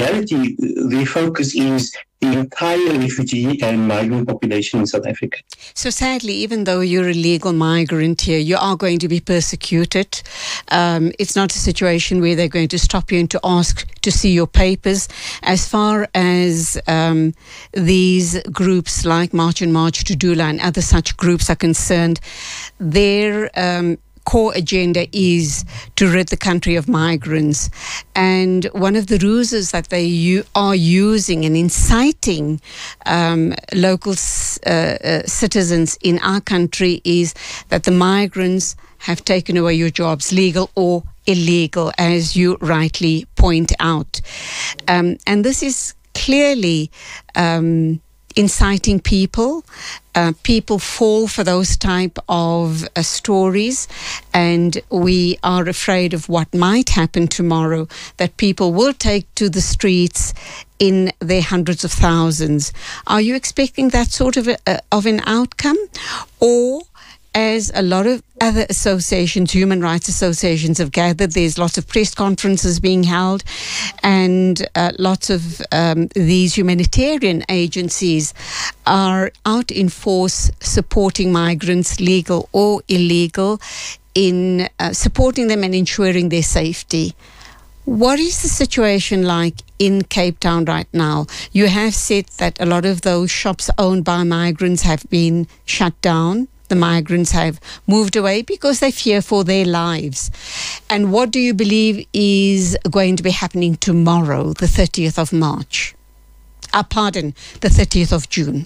reality, the focus is the entire refugee and migrant population in South Africa. So sadly, even though you're a legal migrant here, you are going to be persecuted. It's not a situation where they're going to stop you and to ask to see your papers. As far as these groups like March and March to Dula and other such groups are concerned, their core agenda is to rid the country of migrants. And one of the ruses that they are using and inciting local citizens in our country is that the migrants have taken away your jobs, legal or illegal, as you rightly point out. And this is clearly inciting people. People fall for those type of stories, and we are afraid of what might happen tomorrow, that people will take to the streets in their hundreds of thousands. Are you expecting that sort of an outcome? Or, as a lot of other associations, human rights associations have gathered, there's lots of press conferences being held, and lots of these humanitarian agencies are out in force supporting migrants, legal or illegal, in supporting them and ensuring their safety. What is the situation like in Cape Town right now? You have said that a lot of those shops owned by migrants have been shut down. The migrants have moved away because they fear for their lives. And what do you believe is going to be happening tomorrow, the 30th of March? The 30th of June.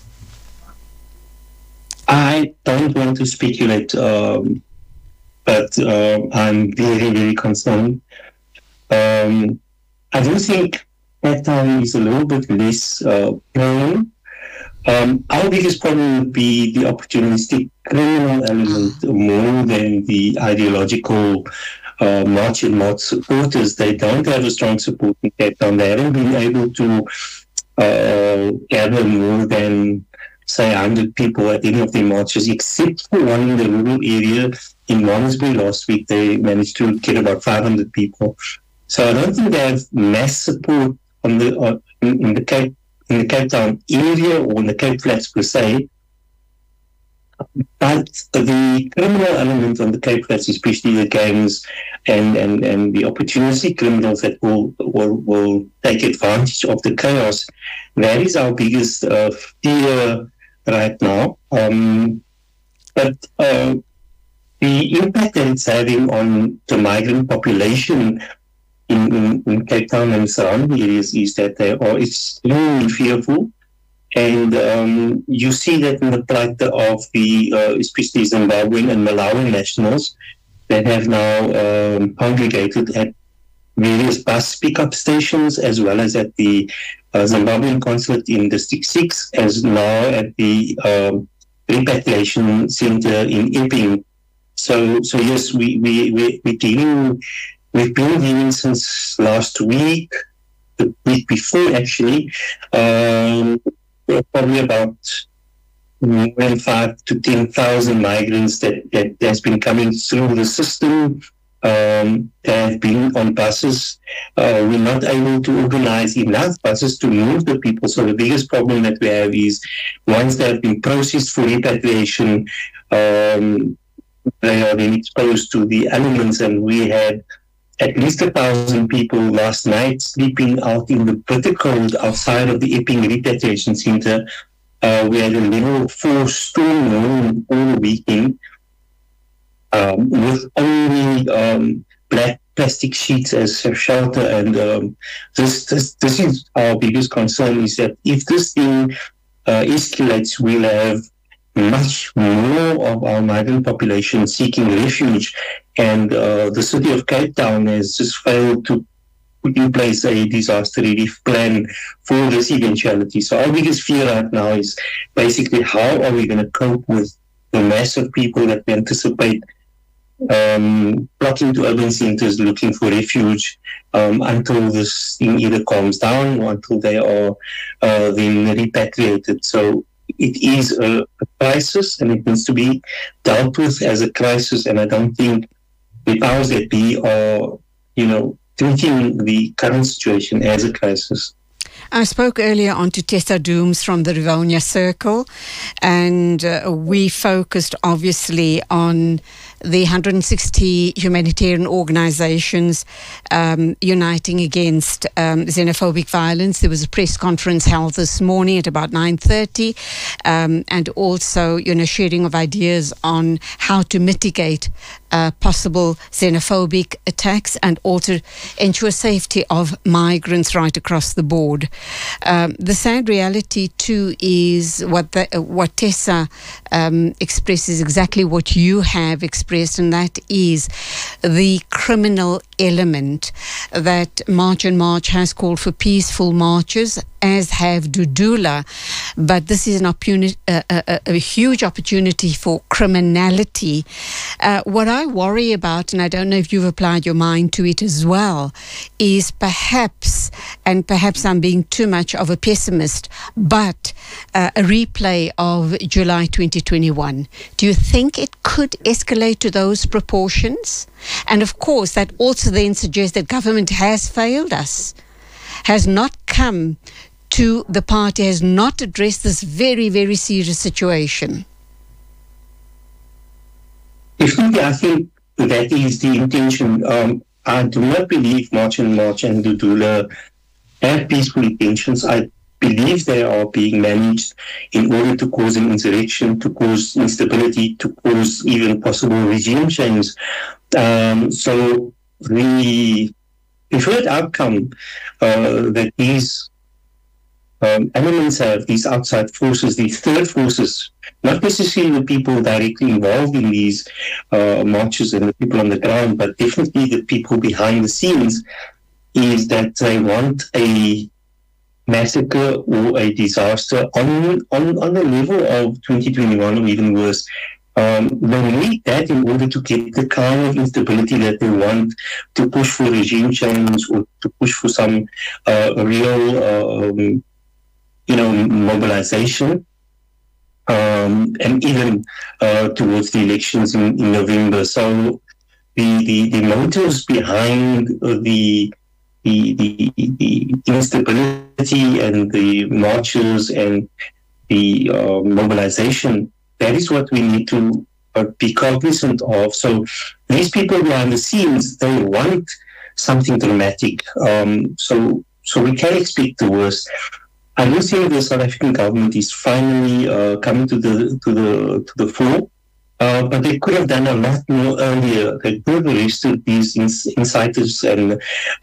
I don't want to speculate, but I'm very, very concerned. I do think Cape Town is a little bit less prone. Our biggest problem would be the opportunistic criminal element more than the ideological March and March supporters. They don't have a strong support in Cape Town. They haven't been able to gather more than, say, 100 people at any of their marches, except for one in the rural area in Johannesburg last week. They managed to get about 500 people. So I don't think they have mass support on the in the Cape Town area or in the Cape Flats per se, but the criminal element on the Cape Flats, especially the gangs and the opportunistic criminals that will take advantage of the chaos, that is our biggest fear right now. But the impact that it's having on the migrant population in Cape Town and surrounding areas is that they are extremely fearful, and you see that in the plight of the especially Zimbabwean and Malawian nationals that have now congregated at various bus pickup stations, as well as at the Zimbabwean consulate in District 6, as now at the repatriation center in Epping. So yes, we're dealing. We've been dealing since last week, the week before actually, probably about more than 5,000 to 10,000 migrants that has been coming through the system. They have been on buses. We're not able to organize enough buses to move the people. So the biggest problem that we have is once they have been processed for repatriation, they are then exposed to the elements, and we had at least 1,000 people last night sleeping out in the bitter cold outside of the Epping Repatriation Center. We had a level 4 storm all the weekend with only black plastic sheets as shelter. And this is our biggest concern, is that if this thing escalates, we'll have much more of our migrant population seeking refuge. And the city of Cape Town has just failed to put in place a disaster relief plan for this eventuality. So our biggest fear right now is basically how are we going to cope with the mass of people that we anticipate flocking to urban centers looking for refuge until this thing either calms down or until they are then repatriated. So it is a crisis, and it needs to be dealt with as a crisis. And I don't think the powers that be are, treating the current situation as a crisis. I spoke earlier on to Tessa Dooms from the Rivonia Circle, and we focused obviously on the 160 humanitarian organizations uniting against xenophobic violence. There was a press conference held this morning at about 9:30, and also, sharing of ideas on how to mitigate possible xenophobic attacks and also ensure safety of migrants right across the board. The sad reality too is what Tessa expresses exactly what you have expressed, and that is the criminal element that March and March has called for peaceful marches, as have Dudula, but this is a huge opportunity for criminality. What I worry about, and I don't know if you've applied your mind to it as well, is perhaps I'm being too much of a pessimist, but a replay of July 2021. Do you think it could escalate to those proportions? And of course, that also then suggests that government has failed us, has not come to the party, has not addressed this very, very serious situation. Definitely, I think that is the intention. I do not believe March and Dudula have peaceful intentions. I believe they are being managed in order to cause an insurrection, to cause instability, to cause even possible regime change. So the preferred outcome that these elements have, these outside forces, these third forces, not necessarily the people directly involved in these marches and the people on the ground, but definitely the people behind the scenes, is that they want a massacre or a disaster on the level of 2021 or even worse. They need that in order to get the kind of instability that they want, to push for regime change or to push for some real mobilization, and even towards the elections in November. So the motives behind the instability and the marches and the mobilization, that is what we need to be cognizant of. So these people behind the scenes, they want something dramatic. So we can expect the worst. I do think the South African government is finally coming to the fore, but they could have done a lot more earlier. They could have arrested these inciters and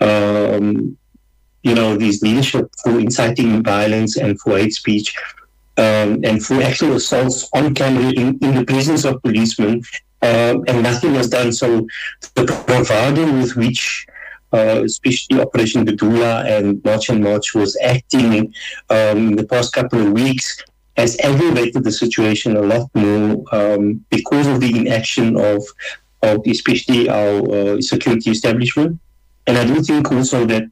these leadership for inciting violence and for hate speech, and for actual assaults on camera in the presence of policemen, and nothing was done. So the bravado with which especially Operation Dudula and March was acting in the past couple of weeks has aggravated the situation a lot more because of the inaction of especially our security establishment. And I do think also that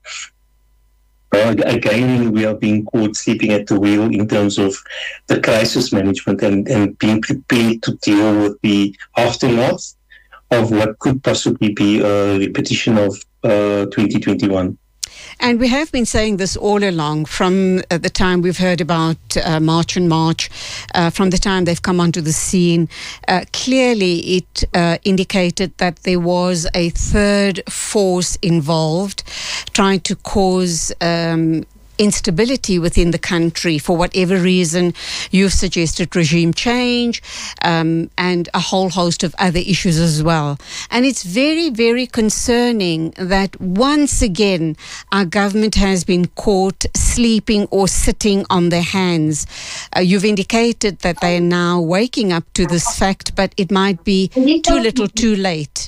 again, we are being caught sleeping at the wheel in terms of the crisis management and being prepared to deal with the aftermath of what could possibly be a repetition of 2021. And we have been saying this all along from the time we've heard about March and March, from the time they've come onto the scene. Clearly, it indicated that there was a third force involved trying to cause instability within the country for whatever reason. You've suggested regime change and a whole host of other issues as well. And it's very, very concerning that once again our government has been caught sleeping or sitting on their hands. You've indicated that they are now waking up to this fact, but it might be too little too late.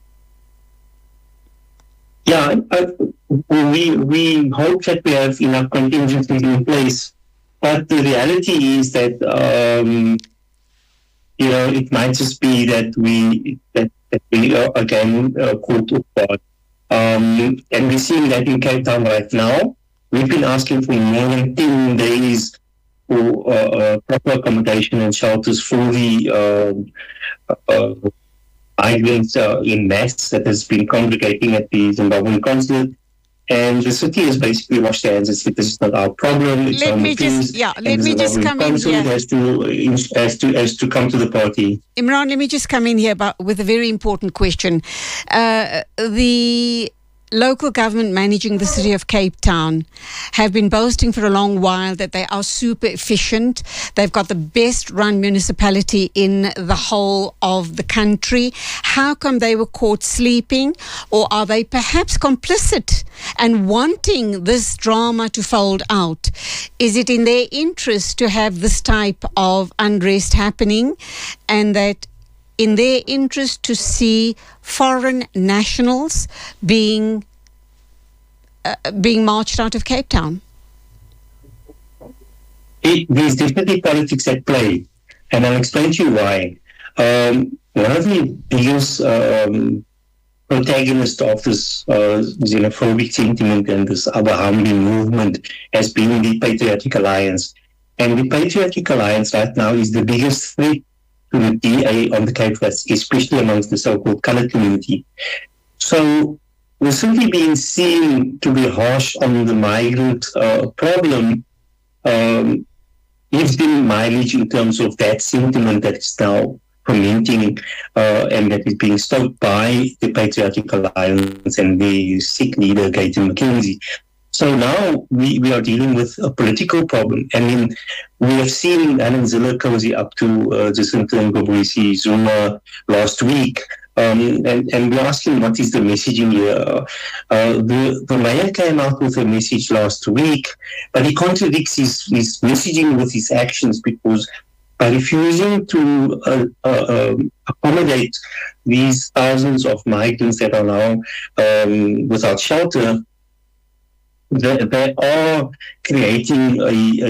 Yeah, we hope that we have enough contingencies in place, but the reality is that it might just be that we are again caught off guard, and we're seeing that in Cape Town right now. We've been asking for more than 10 days for proper accommodation and shelters for the migrants in mass that has been congregating at the Zimbabwean consulate. And the city has basically washed their hands and said, this is not our problem. It's Let Home me Affairs. just come in here. Has to come to the party. Imran, let me just come in here with a very important question. The local government managing the city of Cape Town have been boasting for a long while that they are super efficient. They've got the best run municipality in the whole of the country. How come they were caught sleeping? Or are they perhaps complicit and wanting this drama to fold out? Is it in their interest to have this type of unrest happening, and that in their interest to see foreign nationals being marched out of Cape Town? There's definitely politics at play, and I'll explain to you why. One of the biggest protagonists of this xenophobic sentiment and this Abahamdi movement has been the Patriotic Alliance. And the Patriotic Alliance right now is the biggest threat to the DA on the Cape Flats, especially amongst the so-called coloured community. So we're simply being seen to be harsh on the migrant problem, gives them mileage in terms of that sentiment that is now fermenting and that is being stoked by the Patriotic Alliance and the Sikh leader, Gayton McKenzie. So now we are dealing with a political problem. I mean, we have seen Alan Ziller cozy up to Jacinta Ngobisi Zuma last week. And we're asking what is the messaging here. The mayor came out with a message last week, but he contradicts his messaging with his actions, because by refusing to accommodate these thousands of migrants that are now without shelter, they are creating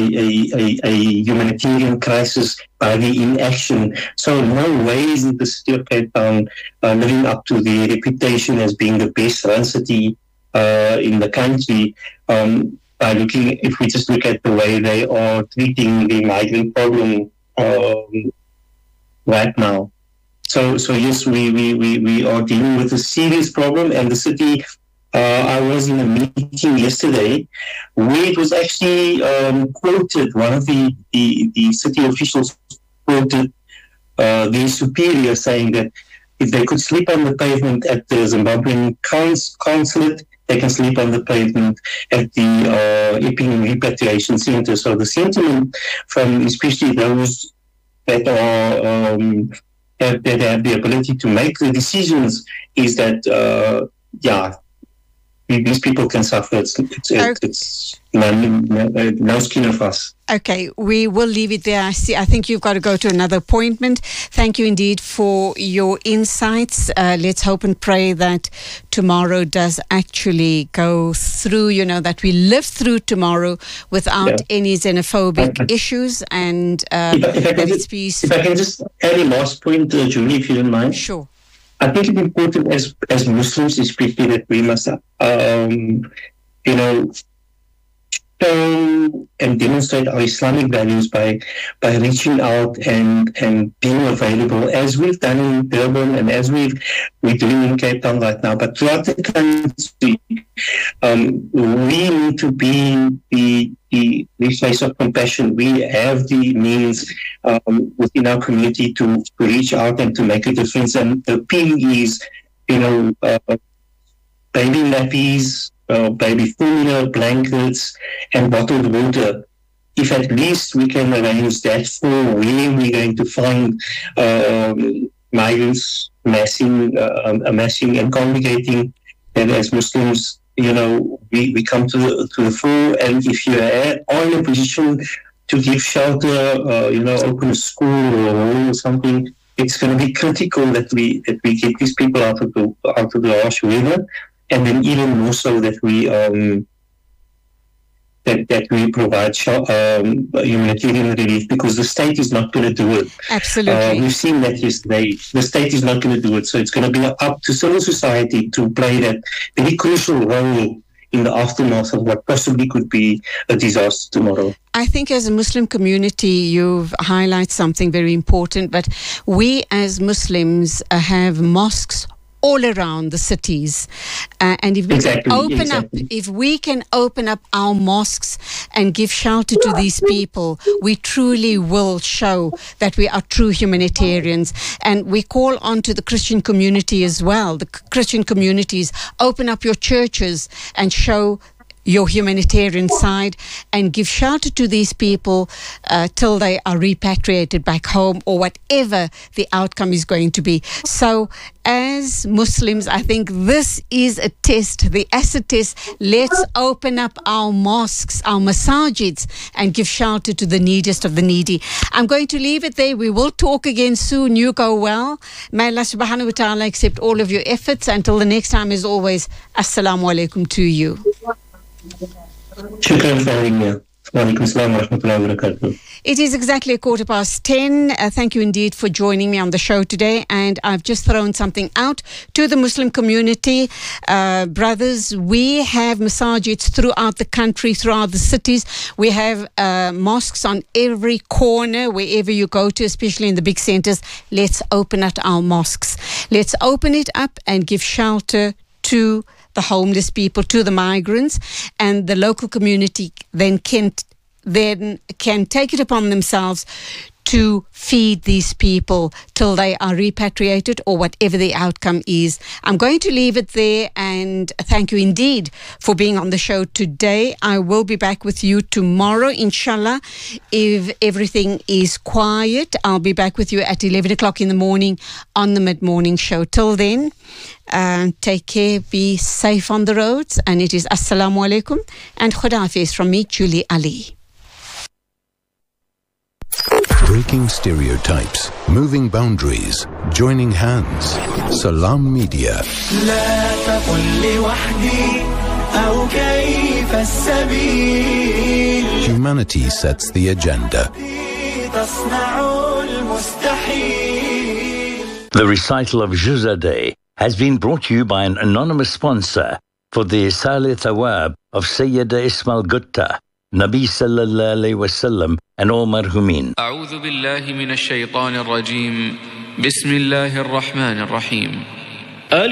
a humanitarian crisis by the inaction. So no way is the city of Cape Town living up to the reputation as being the best run city in the country. If we just look at the way they are treating the migrant problem right now. So yes, we are dealing with a serious problem, and the city. I was in a meeting yesterday where it was actually quoted, one of the city officials quoted the superior saying that if they could sleep on the pavement at the Zimbabwean consulate, they can sleep on the pavement at the Epping Repatriation Center. So the sentiment from especially those that are that have the ability to make the decisions is that these people can suffer. It's no skin off us. Okay, we will leave it there. I think you've got to go to another appointment. Thank you indeed for your insights. Let's hope and pray that tomorrow does actually go through, that we live through tomorrow without any xenophobic issues. And if I can just add a last point, Julie, if you don't mind. Sure. I think it's important as Muslims, especially, that we must, show and demonstrate our Islamic values by reaching out and being available, as we've done in Durban and as we're doing in Cape Town right now. But throughout the country, we need to be the face of compassion. We have the means within our community to reach out and to make a difference. And the appeal is, baby nappies, baby formula, blankets, and bottled water. If at least we can arrange that for where we're going to find migrants amassing and congregating, and as Muslims, we come to the fore. And if you are in a position to give shelter, open a school or a hall or something, it's going to be critical that we get these people out of the harsh weather. And then even more so that we provide humanitarian relief, because the state is not going to do it. Absolutely. We've seen that yesterday. The state is not going to do it. So it's going to be up to civil society to play that very crucial role in the aftermath of what possibly could be a disaster tomorrow. I think as a Muslim community, you've highlighted something very important, but we as Muslims have mosques all around the cities, and if we can open up our mosques and give shelter to these people, we truly will show that we are true humanitarians. And we call on to the Christian community as well. The Christian communities, open up your churches and show your humanitarian side and give shelter to these people till they are repatriated back home, or whatever the outcome is going to be. So as Muslims, I think this is a test, the acid test. Let's open up our mosques, our masajids, and give shelter to the neediest of the needy. I'm going to leave it there. We will talk again soon. You go well. May Allah subhanahu wa ta'ala accept all of your efforts. Until the next time, as always, assalamu alaikum to you. Shukran for having me. Walaikum salam wa rahmatullahi wa barakatuh. It is exactly 10:15. Thank you indeed for joining me on the show today. And I've just thrown something out to the Muslim community. Brothers, we have masajids throughout the country, throughout the cities. We have mosques on every corner, wherever you go to, especially in the big centers. Let's open up our mosques. Let's open it up and give shelter to the homeless people, to the migrants, and the local community then can take it upon themselves to feed these people till they are repatriated, or whatever the outcome is. I'm going to leave it there, and thank you indeed for being on the show today. I will be back with you tomorrow, inshallah. If everything is quiet, I'll be back with you at 11 o'clock in the morning on the mid-morning show. Till then, take care, be safe on the roads, and it is Assalamu alaikum and Khuda Hafiz from me, Julie Ali. Breaking stereotypes, moving boundaries, joining hands. Salam Media. Humanity sets the agenda. The recital of Juzadeh has been brought to you by an anonymous sponsor for the Isali Thawab of Sayyida Ismail Gutta, Nabi sallallahu alayhi wasallam, and all marhumin. أعوذ بالله من الشيطان الرجيم. بسم الله الرحمن الرحيم.